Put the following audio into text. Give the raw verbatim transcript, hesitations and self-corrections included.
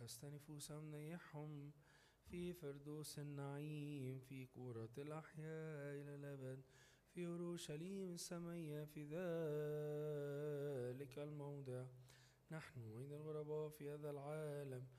أخذت نفوسهم نيحهم في فردوس النعيم في كورة الأحياء إلى الأبد في أورشليم السمية في ذلك الموضع. نحن وين الغرباء في هذا العالم